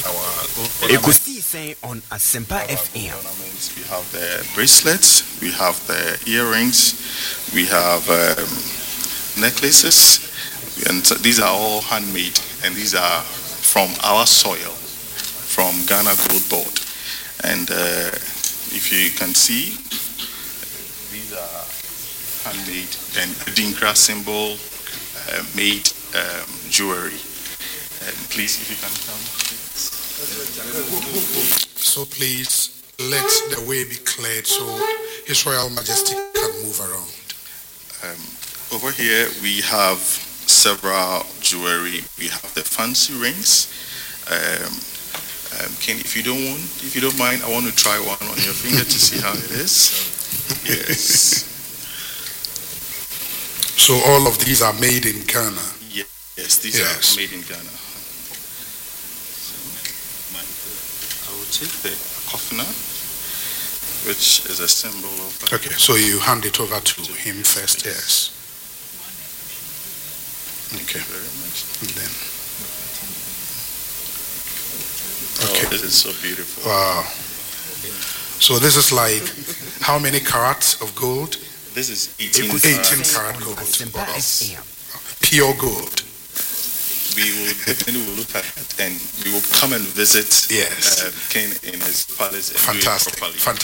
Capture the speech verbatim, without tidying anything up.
our gold Ekusi on Asempa F M. ornaments. We have the bracelets, we have the earrings, we have um, necklaces, and so these are all handmade, and these are from our soil, from Ghana Gold Board. And uh, if you can see, these are handmade and Adinkra symbol uh, made um, jewelry. And please, if you can come. So please let the way be cleared so His Royal Majesty can move around. Um, over here we have several jewelry. We have the fancy rings. Um, um, Ken, if you don't want, if you don't mind, I want to try one on your finger to see how it is. Yes. So all of these are made in Ghana. Yes, these Yes. are made in Ghana. So, I will take the kofina, which is a symbol of. Okay, so you hand it over to him first, yes. Okay, Thank you very much. and then, Oh, okay, this is so beautiful. wow. So this is like how many carats of gold? This is eighteen. eighteen carats. karat on gold. Asempa F M. Pure gold. We will definitely will look at it, and we will come and visit Yes. uh, Ken in his palace and do it Fantastic. properly. Fantastic.